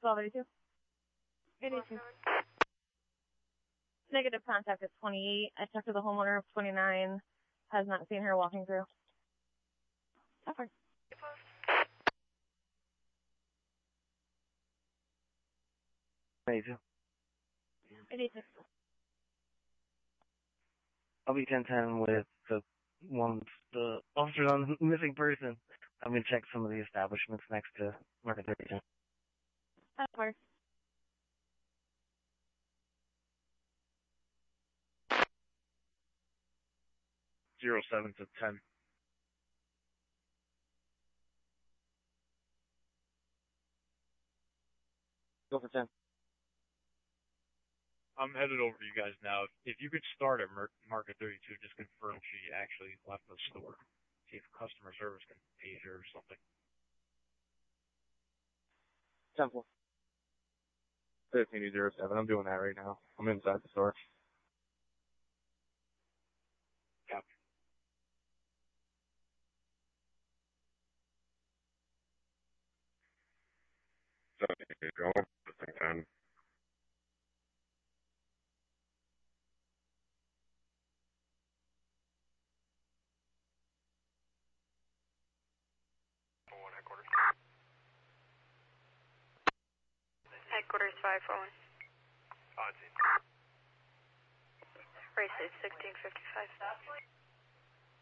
1282. 82. Negative contact at 28. I talked to the homeowner of 29. Has not seen her walking through. Suffer. 82. 82. I'll be 1010 with the officers on missing person. I'm going to check some of the establishments next to Market 32. Suffer. 07 to 10. Go for 10. I'm headed over to you guys now. If you could start at Market 32, just confirm she actually left the store. See if customer service can page her or something. 10-4. 1507. I'm doing that right now. I'm inside the store. Copy. So, going at the same time. Headquarters 541. On scene. Race 1655.